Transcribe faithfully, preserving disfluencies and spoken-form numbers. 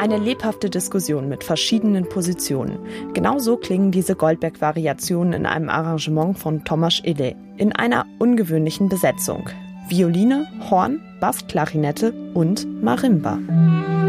Eine lebhafte Diskussion mit verschiedenen Positionen. Genauso klingen diese Goldberg-Variationen in einem Arrangement von Tomasz Ile. In einer ungewöhnlichen Besetzung. Violine, Horn, Bassklarinette und Marimba.